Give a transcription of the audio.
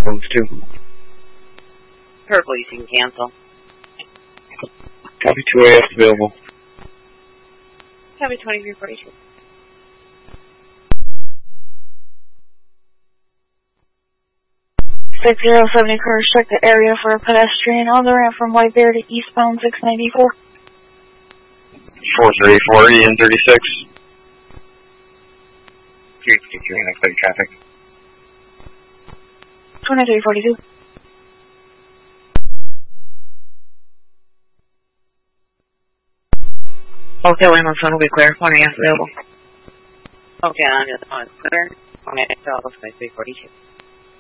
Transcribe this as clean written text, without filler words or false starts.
phones too. Purple, you can cancel. Copy 2AF available. Copy 2342. 6070, check the area for a pedestrian on the ramp from White Bear to eastbound 694. 434 EN36. 353, unexpected traffic. 2342. Okay, Lima, phone will be clear. 1AF available. Okay, on the phone is clear. 1AF available, 2342.